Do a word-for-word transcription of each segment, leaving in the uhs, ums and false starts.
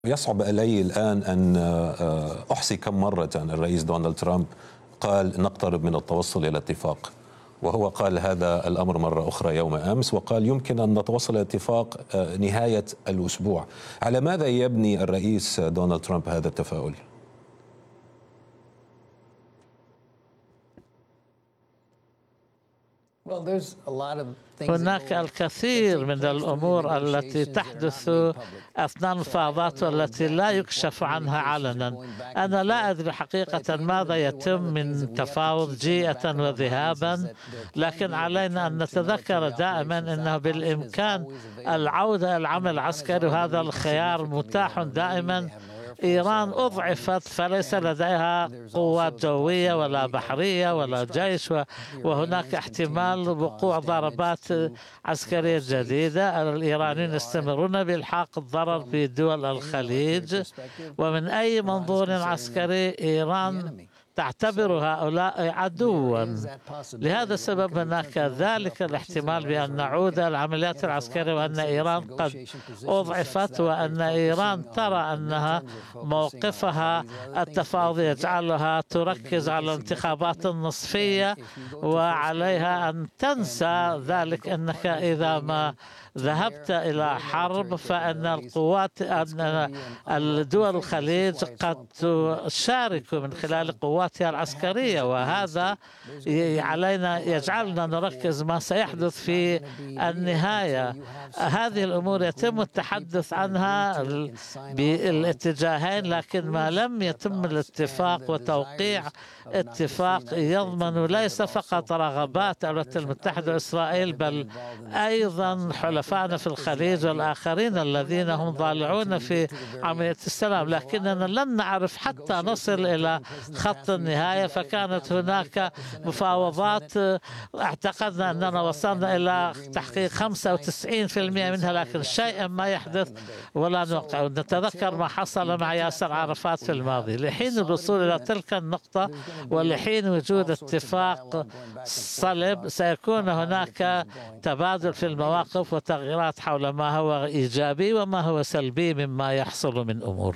يصعب علي الآن أن أحصي كم مرة الرئيس دونالد ترامب قال نقترب من التوصل إلى اتفاق، وهو قال هذا الأمر مرة أخرى يوم أمس، وقال يمكن أن نتوصل إلى اتفاق نهاية الأسبوع. على ماذا يبني الرئيس دونالد ترامب هذا التفاؤل؟ هناك الكثير من الأمور التي تحدث أثناء المفاوضات والتي لا يكشف عنها علنا. أنا لا أدري حقيقة ماذا يتم من تفاوض جيئة وذهابا، لكن علينا أن نتذكر دائما أنه بالإمكان العودة إلى العمل العسكري، وهذا الخيار متاح دائما. إيران أضعفت، فليس لديها قوات جوية ولا بحرية ولا جيش، وهناك احتمال وقوع ضربات عسكرية جديدة. الإيرانيين يستمرون بإلحاق الضرر في دول الخليج، ومن أي منظور عسكري إيران تعتبر هؤلاء عدوا. لهذا السبب هناك ذلك الاحتمال بأن نعود إلى العمليات العسكرية، وأن إيران قد أضعفت، وأن إيران ترى أنها موقفها التفاوضي يجعلها تركز على الانتخابات النصفية، وعليها أن تنسى ذلك أنك إذا ما ذهبت إلى حرب فإن القوات أن الدول الخليج قد تشارك من خلال قواتها العسكرية، وهذا علينا يجعلنا نركز ما سيحدث في النهاية. هذه الأمور يتم التحدث عنها بالاتجاهين، لكن ما لم يتم الاتفاق وتوقيع اتفاق يضمن ليس فقط رغبات الولايات المتحدة وإسرائيل، بل أيضا حلفائنا في الخليج والآخرين الذين هم ضالعون في عملية السلام. لكننا لن نعرف حتى نصل إلى خط النهاية، فكانت هناك مفاوضات اعتقدنا أننا وصلنا إلى تحقيق خمسة وتسعين بالمئة منها، لكن شيئا ما يحدث ولا نوقع. نتذكر ما حصل مع ياسر عرفات في الماضي. لحين الوصول إلى تلك النقطة ولحين وجود اتفاق صلب سيكون هناك تبادل في المواقف وتغييرات حول ما هو إيجابي وما هو سلبي مما يحصل من أمور.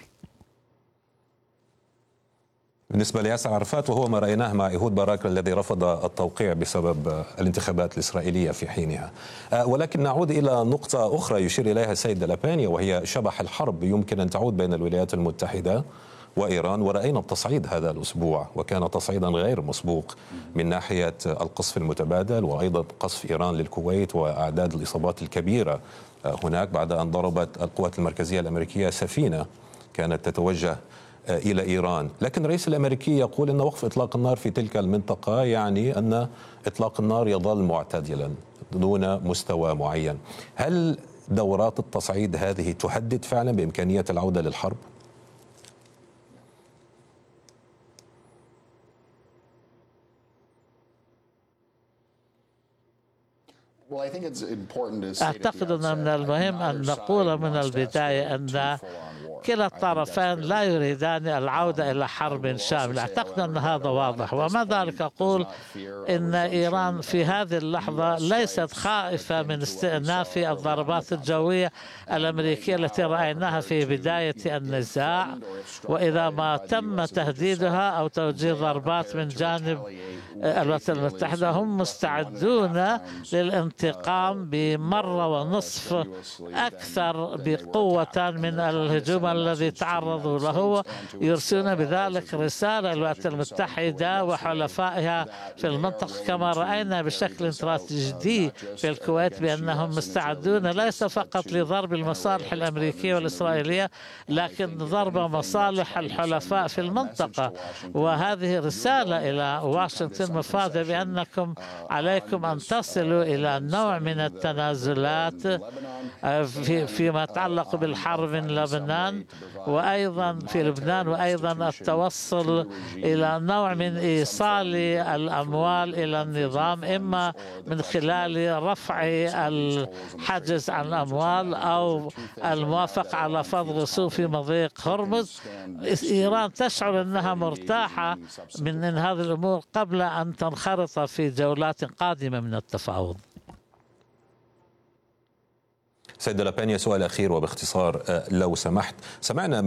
بالنسبة لياسر عرفات، وهو ما رأيناه مع إيهود باراك الذي رفض التوقيع بسبب الانتخابات الإسرائيلية في حينها. ولكن نعود إلى نقطة أخرى يشير إليها السيد لابانيا، وهي شبح الحرب يمكن أن تعود بين الولايات المتحدة وإيران. ورأينا التصعيد هذا الأسبوع، وكان تصعيدا غير مسبوق من ناحية القصف المتبادل، وأيضا قصف إيران للكويت وأعداد الإصابات الكبيرة هناك بعد أن ضربت القوات المركزية الأمريكية سفينة كانت تتوجه إلى إيران. لكن الرئيس الأمريكي يقول أن وقف إطلاق النار في تلك المنطقة يعني أن إطلاق النار يظل معتدلا دون مستوى معين. هل دورات التصعيد هذه تهدد فعلا بإمكانية العودة للحرب؟ أعتقد أن من المهم أن نقول من البداية أن كلا الطرفين لا يريدان العودة إلى حرب شاملة. أعتقد أن هذا واضح، وما ذلك أقول إن إيران في هذه اللحظة ليست خائفة من استئناف الضربات الجوية الأمريكية التي رأيناها في بداية النزاع، وإذا ما تم تهديدها أو توجيه ضربات من جانب الولايات المتحدة هم مستعدون للانتقام بمرة ونصف أكثر بقوة من الهجوم الذي تعرضوا له، يرسلون بذلك رسالة للولايات المتحدة وحلفائها في المنطقة، كما رأينا بشكل استراتيجي في الكويت بأنهم مستعدون ليس فقط لضرب المصالح الأمريكية والإسرائيلية، لكن ضرب مصالح الحلفاء في المنطقة. وهذه رسالة إلى واشنطن مفادة بأنكم عليكم أن تصلوا إلى نوع من التنازلات في فيما يتعلق بالحرب من لبنان وأيضا في لبنان، وأيضا التوصل إلى نوع من إيصال الأموال إلى النظام، إما من خلال رفع الحجز عن الأموال أو الموافقة على فرض رسوم في مضيق هرمز. إيران تشعر أنها مرتاحة من هذه الأمور قبل أن تنخرط في جولات قادمة من التفاوض. سيد لابانيا، سؤال أخير وباختصار لو سمحت. سمعنا